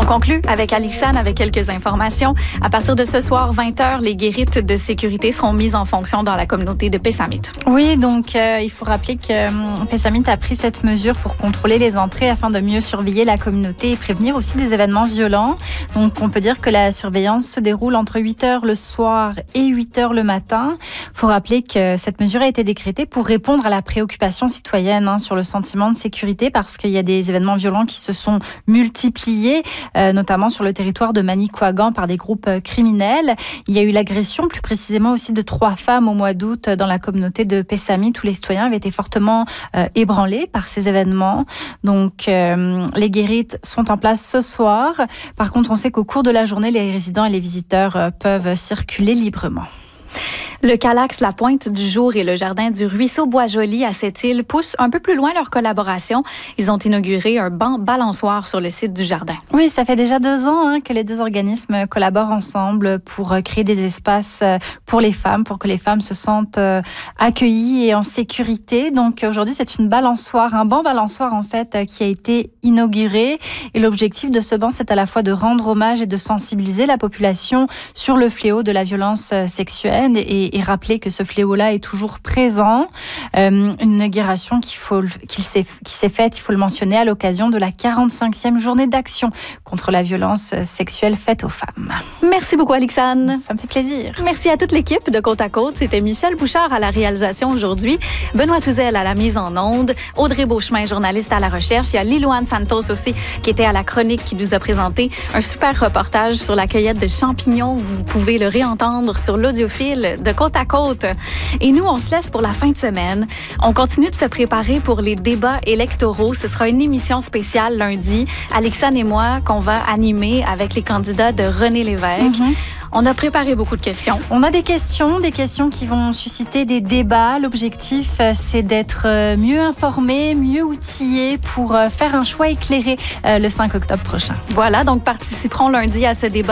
conclut avec Alixane avec quelques informations. À partir de ce soir, 20h, les guérites de sécurité seront mises en fonction dans la communauté de Pessamit. Oui, donc il faut rappeler que Pessamit a pris cette mesure pour contrôler les entrées afin de mieux surveiller la communauté et prévenir aussi des événements violents. Donc on peut dire que la surveillance se déroule entre 8h le soir et 8h le matin. Il faut rappeler que cette mesure a été décrétée pour répondre à la préoccupation citoyenne sur le sentiment de sécurité parce qu'il y a des événements violents qui se sont multipliés, notamment sur le territoire de Manicouagan par des groupes criminels. Il y a eu l'agression, plus précisément aussi de 3 femmes au mois d'août dans la communauté de Pessamit où les citoyens avaient été fortement ébranlés par ces événements. Donc les guérites sont en place ce soir. Par contre, on sait qu'au cours de la journée, les résidents et les visiteurs peuvent circuler librement. Le Calax, la Pointe du Jour et le jardin du Ruisseau Boisjoli à Sept-Îles poussent un peu plus loin leur collaboration. Ils ont inauguré un banc balançoire sur le site du jardin. Oui, ça fait déjà 2 ans que les 2 organismes collaborent ensemble pour créer des espaces pour les femmes, pour que les femmes se sentent accueillies et en sécurité. Donc aujourd'hui, c'est une balançoire, un banc balançoire en fait, qui a été inauguré. Et l'objectif de ce banc, c'est à la fois de rendre hommage et de sensibiliser la population sur le fléau de la violence sexuelle et rappeler que ce fléau-là est toujours présent. Une inauguration qui s'est faite, il faut le mentionner, à l'occasion de la 45e journée d'action contre la violence sexuelle faite aux femmes. Merci beaucoup, Alixane. Ça me fait plaisir. Merci à toute l'équipe de Côte à Côte. C'était Michel Bouchard à la réalisation aujourd'hui, Benoît Touzel à la mise en onde, Audrey Beauchemin, journaliste à la recherche. Il y a Lilouane Santos aussi qui était à la chronique, qui nous a présenté un super reportage sur la cueillette de champignons. Vous pouvez le réentendre sur l'audiophile de Côte à Côte. Et nous, on se laisse pour la fin de semaine. On continue de se préparer pour les débats électoraux. Ce sera une émission spéciale lundi, Alixane et moi, qu'on va animer avec les candidats de René Lévesque. On a préparé beaucoup de questions. On a des questions qui vont susciter des débats. L'objectif, c'est d'être mieux informé, mieux outillé pour faire un choix éclairé le 5 octobre prochain. Voilà, donc participerons lundi à ce débat